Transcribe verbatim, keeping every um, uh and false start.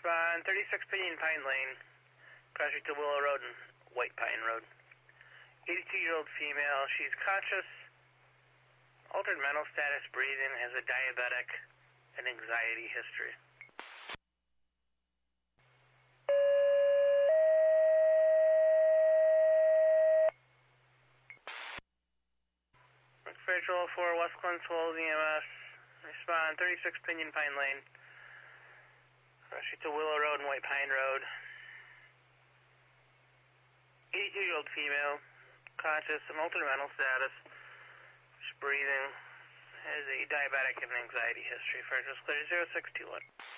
Respond thirty-six Pinion Pine Lane, cross street to Willow Road and White Pine Road. eighty-two-year-old female, she's conscious, altered mental status, breathing, has a diabetic and anxiety history. Patrol four, West Glenwold E M S. Respond thirty-six Pinion Pine Lane, cross street to Willow Road and White Pine Road. eighty-two-year-old female, conscious and altered mental status, she's breathing, has a diabetic and anxiety history. First clear zero six two one.